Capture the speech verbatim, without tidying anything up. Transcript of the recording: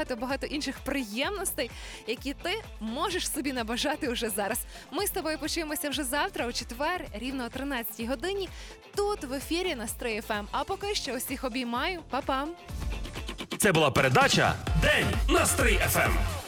багато-багато інших приємностей, які ти можеш собі набажати уже зараз. Ми з тобою почуємося вже завтра, у четвер, рівно о тринадцятій годині, тут в ефірі на Стрий еф ем. А поки що усіх обіймаю. Па-па! Це була передача «День на Стрий еф ем».